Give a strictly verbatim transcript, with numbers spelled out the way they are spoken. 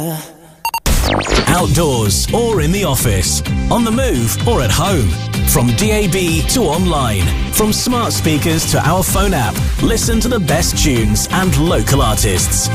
Outdoors or in the office, on the move or at home. From D A B to online, from smart speakers to our phone app, listen to the best tunes and local artists.